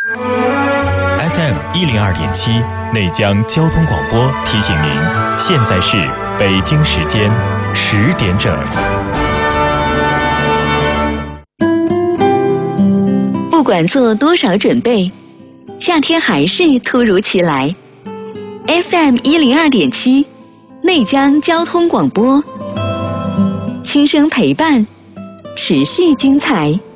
FM 102.7内江交通广播提醒您，现在是北京时间10点整。 不管做多少准备，夏天还是突如其来。FM 102.7内江交通广播，轻声陪伴，持续精彩。